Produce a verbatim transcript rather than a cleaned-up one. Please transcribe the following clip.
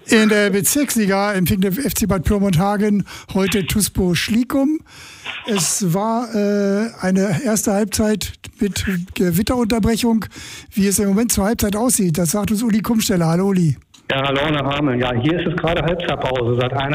In der Bezirksliga empfing der F C Bad Pyrmont-Hagen heute T U S P O Schlikum. Es war äh, eine erste Halbzeit mit Gewitterunterbrechung. Wie es im Moment zur Halbzeit aussieht, das sagt uns Uli Kumsteller. Hallo Uli. Ja, hallo nach Hameln. Ja, hier ist es gerade Halbzeitpause. Seit einer